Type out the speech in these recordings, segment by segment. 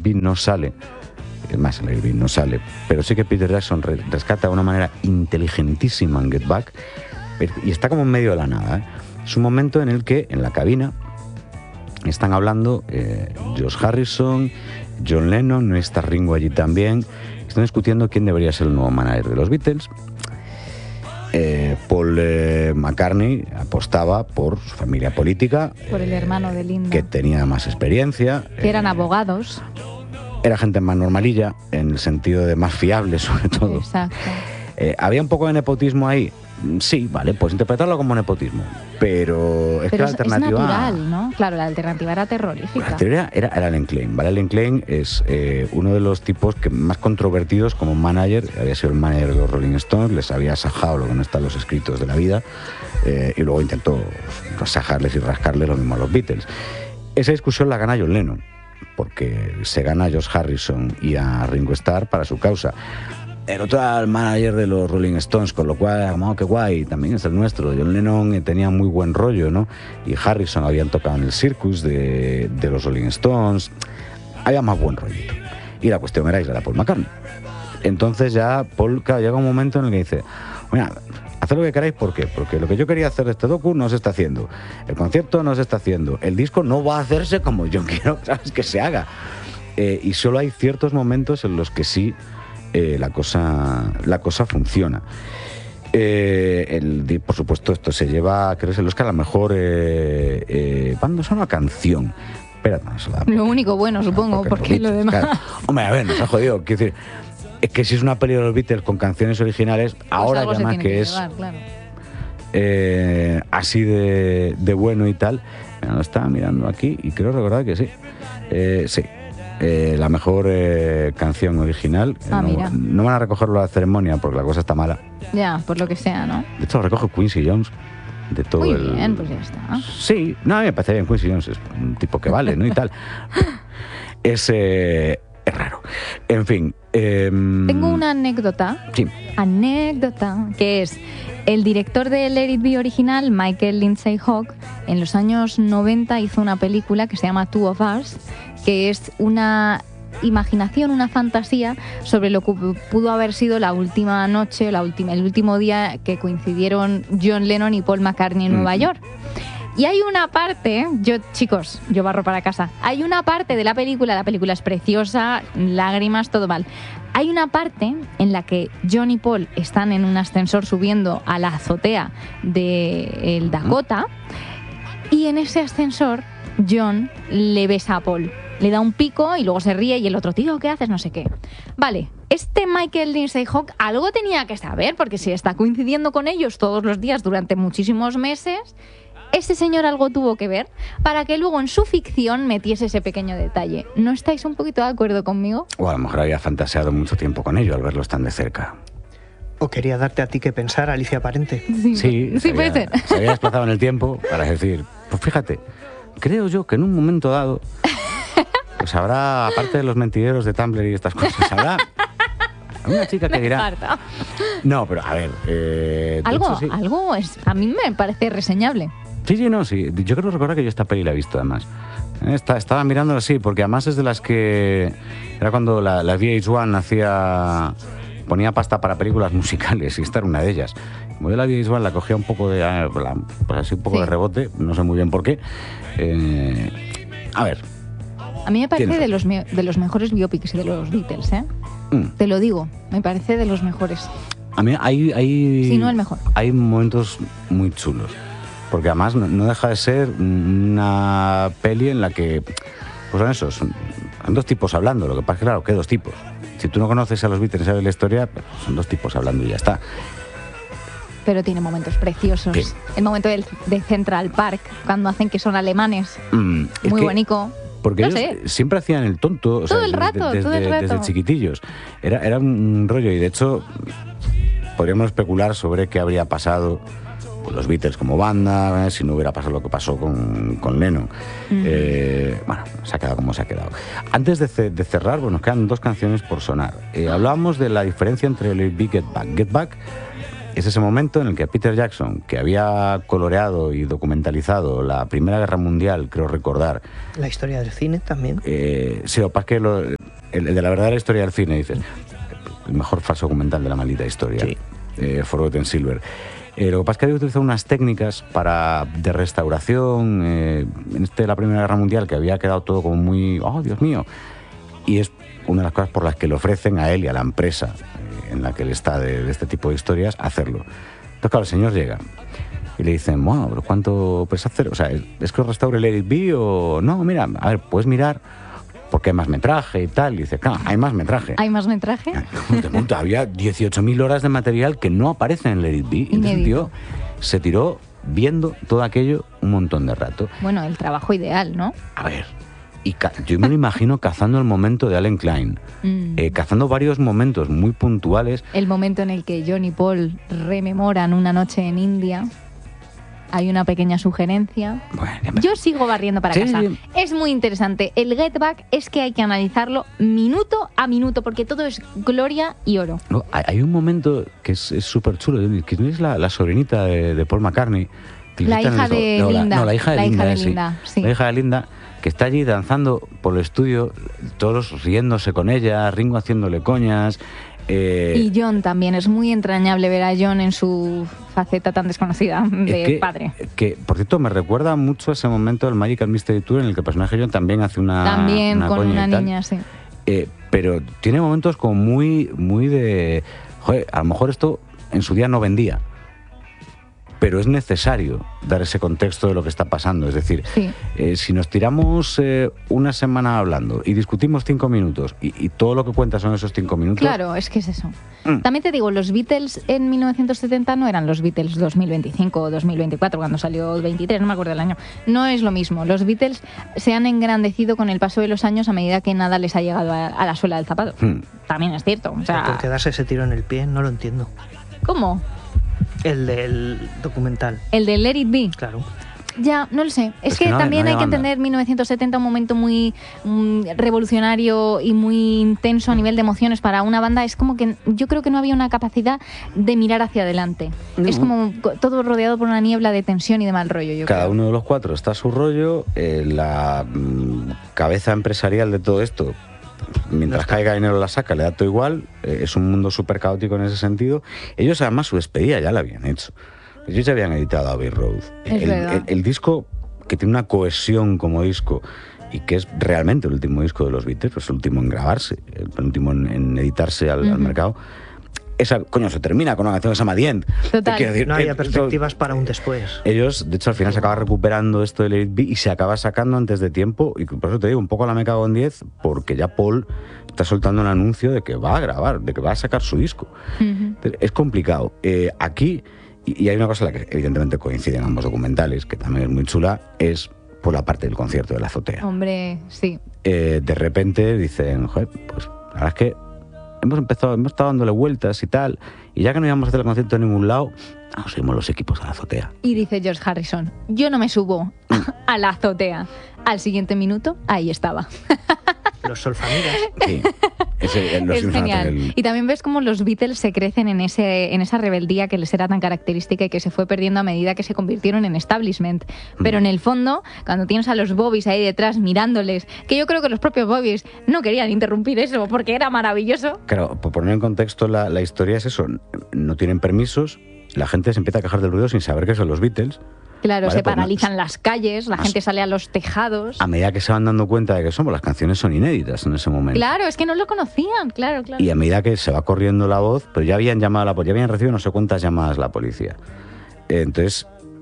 B no sale. Es más, el Let It Be no sale. Pero sí que Peter Jackson rescata de una manera inteligentísima en Get Back. Y está como en medio de la nada. Es un momento en el que, en la cabina, están hablando George Harrison, John Lennon, no está Ringo allí también. Están discutiendo quién debería ser el nuevo manager de los Beatles. Paul McCartney apostaba por su familia política. Por el hermano de Linda. Que tenía más experiencia. Que eran abogados. Era gente más normalilla, en el sentido de más fiable, sobre todo. Exacto. ¿Había un poco de nepotismo ahí? Sí, vale, pues interpretarlo como nepotismo. Pero es que la alternativa... es natural, ¿no? Claro, la alternativa era terrorífica. La teoría era Allen Klein, ¿vale? Allen Klein es uno de los tipos más controvertidos como manager. Había sido el manager de los Rolling Stones, les había asajado lo que no está en los escritos de la vida, y luego intentó asajarles y rascarles lo mismo a los Beatles. Esa discusión la gana John Lennon, porque se gana a George Harrison y a Ringo Starr para su causa. El otro era el manager de los Rolling Stones, con lo cual, oh, qué guay, también es el nuestro. John Lennon tenía muy buen rollo, ¿no? Y Harrison habían tocado en el Circus de los Rolling Stones. Había más buen rollito. Y la cuestión era aislar a Paul McCartney. Entonces ya Paul, claro, llega un momento en el que dice, mira, haced lo que queráis, ¿por qué? Porque lo que yo quería hacer de este docu no se está haciendo. El concierto no se está haciendo. El disco no va a hacerse como yo quiero, ¿sabes? Que se haga. Y solo hay ciertos momentos en los que sí la cosa funciona. Por supuesto, esto se lleva, creo que es el Oscar a la mejor banda sonora canción. Espérate, lo único bueno, supongo, porque lo demás... Claro. Hombre, a ver, nos ha jodido. Quiero decir, es que si es una peli de los Beatles con canciones originales, pues ahora ya más que es llevar, claro. Así de bueno y tal. Mira, lo estaba mirando aquí y creo recordar que sí. Sí. La mejor canción original. Mira. No van a recogerlo a la ceremonia porque la cosa está mala. Ya, por lo que sea, ¿no? De hecho, lo recoge Quincy Jones. De todo. Muy bien, pues ya está. Sí, no, a mí me parece bien. Quincy Jones es un tipo que vale, ¿no? Y tal. Es raro. En fin. Tengo una anécdota. Sí. Anécdota, que es el director de Let It Be original, Michael Lindsay Hogg, en los años 90 hizo una película que se llama Two of Us, que es una imaginación, una fantasía sobre lo que pudo haber sido la última noche, el último día que coincidieron John Lennon y Paul McCartney en Nueva York. Y hay una parte, chicos, yo barro para casa, hay una parte de la película es preciosa, lágrimas, todo mal. Hay una parte en la que John y Paul están en un ascensor subiendo a la azotea del Dakota, y en ese ascensor John le besa a Paul. Le da un pico y luego se ríe y el otro, tío, ¿qué haces? No sé qué. Vale, Michael Lindsay Hogg algo tenía que saber, porque si está coincidiendo con ellos todos los días durante muchísimos meses, ese señor algo tuvo que ver para que luego en su ficción metiese ese pequeño detalle. ¿No estáis un poquito de acuerdo conmigo? O a lo mejor había fantaseado mucho tiempo con ellos al verlos tan de cerca. ¿O quería darte a ti que pensar, Alicia Parente? Sí, puede ser. Se había desplazado en el tiempo para decir, pues fíjate, creo yo que en un momento dado, pues habrá, aparte de los mentideros de Tumblr y estas cosas, habrá una chica que dirá... No, pero a ver... Algo es, a mí me parece reseñable. Sí, no, sí. Yo creo recordar que yo esta peli la he visto, además. Estaba mirándola así, porque además es de las que... Era cuando la VH1 ponía pasta para películas musicales, y esta era una de ellas. Como yo la VH1 la cogía un poco de... Pues así un poco de rebote, no sé muy bien por qué. A ver... A mí me parece de los mejores biopics de los Beatles, ¿eh? Te lo digo, me parece de los mejores. A mí hay... Si no, el mejor. Hay momentos muy chulos. Porque además no deja de ser una peli en la que, pues son esos, son dos tipos hablando. Lo que pasa es que, claro, ¿qué dos tipos? Si tú no conoces a los Beatles y sabes la historia, pues son dos tipos hablando y ya está. Pero tiene momentos preciosos. ¿Qué? El momento de Central Park, cuando hacen que son alemanes. Muy bonito. Porque ellos siempre hacían el tonto. Todo el rato. Desde chiquitillos. Era un rollo, y de hecho podríamos especular sobre qué habría pasado con los Beatles como banda, si no hubiera pasado lo que pasó con Lennon. Bueno, se ha quedado como se ha quedado. Antes de cerrar, nos quedan dos canciones por sonar. Hablábamos de la diferencia entre Let It Be y Get Back. Get Back es ese momento en el que Peter Jackson, que había coloreado y documentalizado la Primera Guerra Mundial, creo recordar... La historia del cine también. Sí, lo que pasa es que el de la verdadera historia del cine, dices, el mejor falso documental de la maldita historia, Sí. Forgotten Silver. Lo que pasa es que había utilizado unas técnicas de restauración en la Primera Guerra Mundial, que había quedado todo como muy, oh, Dios mío, y es una de las cosas por las que le ofrecen a él y a la empresa en la que él está de este tipo de historias hacerlo. Entonces, claro, el señor llega y le dicen, bueno, pero ¿cuánto puedes hacer? O sea, ¿es que os restaure el Let It Be o no? Mira, a ver, puedes mirar porque hay más metraje y tal. Y dice, claro, hay más metraje. ¿Hay más metraje? Había 18.000 horas de material que no aparecen en Let It Be. Entonces el tío se tiró viendo todo aquello un montón de rato. Bueno, el trabajo ideal, ¿no? A ver, y yo me lo imagino cazando el momento de Allen Klein, cazando varios momentos muy puntuales. El momento en el que John y Paul rememoran una noche en India. Hay una pequeña sugerencia. Bueno, yo sigo barriendo para casa. Sí. Es muy interesante. El Get Back es que hay que analizarlo minuto a minuto, porque todo es gloria y oro. No, hay un momento que es súper chulo, que es la sobrinita de Paul McCartney. La hija de Linda. La hija de Linda, sí. La hija de Linda, que está allí danzando por el estudio, todos riéndose con ella, Ringo haciéndole coñas. Y John también, es muy entrañable ver a John en su faceta tan desconocida de padre. Que, por cierto, me recuerda mucho a ese momento del Magical Mystery Tour en el que el personaje John también hace una con coña una y tal. niña, sí. Pero tiene momentos como muy de... Joder, a lo mejor esto en su día no vendía, pero es necesario dar ese contexto de lo que está pasando. Es decir, sí. Si nos tiramos una semana hablando y discutimos 5 minutos y todo lo que cuenta son esos 5 minutos... Claro, es que es eso. También te digo, los Beatles en 1970 no eran los Beatles 2025 o 2024, cuando salió el 23, no me acuerdo del año. No es lo mismo. Los Beatles se han engrandecido con el paso de los años a medida que nada les ha llegado a la suela del zapato. También es cierto. O sea, ¿por qué darse ese tiro en el pie? No lo entiendo. ¿Cómo? El del documental. El de Let It Be. Claro. Ya, no lo sé. Es que también hay que entender 1970 un momento muy revolucionario y muy intenso a nivel de emociones para una banda. Es como que yo creo que no había una capacidad de mirar hacia adelante. No. Es como todo rodeado por una niebla de tensión y de mal rollo. Cada uno de los cuatro está a su rollo. La cabeza empresarial de todo esto, mientras caiga dinero la saca, le da todo igual. Es un mundo súper caótico en ese sentido. Ellos además su despedida ya la habían hecho. Ellos ya habían editado Abbey Road. El disco, que tiene una cohesión como disco y que es realmente el último disco de los Beatles, pues el último en grabarse, el penúltimo en editarse al mercado. Esa, coño, se termina con una canción que se llama The End. Total. No había perspectivas para un después. Ellos, de hecho, al final se acaba recuperando esto de Let It Be y se acaba sacando antes de tiempo. Y por eso te digo, un poco la me cago en 10, porque ya Paul está soltando un anuncio de que va a grabar, de que va a sacar su disco. Es complicado. Aquí, y hay una cosa en la que evidentemente coinciden ambos documentales, que también es muy chula, es por la parte del concierto de la azotea. Hombre, sí. De repente dicen, joder, pues la verdad es que hemos estado dándole vueltas y tal, y ya que no íbamos a hacer el concierto en ningún lado, nos subimos los equipos a la azotea. Y dice George Harrison, yo no me subo a la azotea. Al siguiente minuto, ahí estaba. Los Solfamigas. Sí. Es genial. Y también ves cómo los Beatles se crecen en esa rebeldía que les era tan característica y que se fue perdiendo a medida que se convirtieron en establishment. Pero en el fondo, cuando tienes a los Bobbies ahí detrás mirándoles, que yo creo que los propios Bobbies no querían interrumpir eso porque era maravilloso. Claro, por poner en contexto la historia es eso. No tienen permisos, la gente se empieza a quejar del ruido sin saber que son los Beatles. Claro, ¿vale? Se paralizan las calles, la gente sale a los tejados. A medida que se van dando cuenta de que las canciones son inéditas en ese momento. Claro, es que no lo conocían, claro. Y a medida que se va corriendo la voz, pero ya habían recibido no sé cuántas llamadas la policía. Entonces,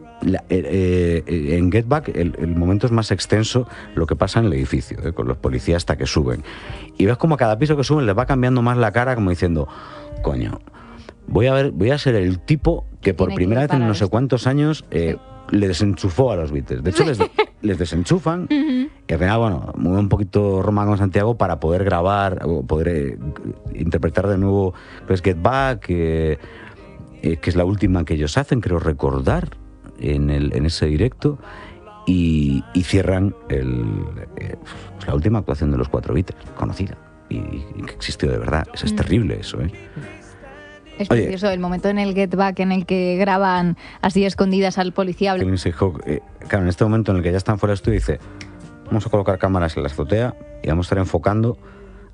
en Get Back el momento es más extenso lo que pasa en el edificio, con los policías hasta que suben. Y ves como a cada piso que suben les va cambiando más la cara, como diciendo, coño, voy a ser el tipo que por primera vez en no sé cuántos años... Sí. Le desenchufó a los Beatles. De hecho, les desenchufan y al final, mueve un poquito Roma con Santiago para poder grabar o poder interpretar de nuevo pues, Get Back, que es la última que ellos hacen, creo recordar, en ese directo, y cierran la última actuación de los 4 Beatles, conocida y que existió de verdad. Es terrible eso, ¿eh? Es precioso el momento en el Get Back en el que graban así escondidas al policía. Lindsay Hogg, en este momento en el que ya están fuera del estudio, dice, vamos a colocar cámaras en la azotea y vamos a estar enfocando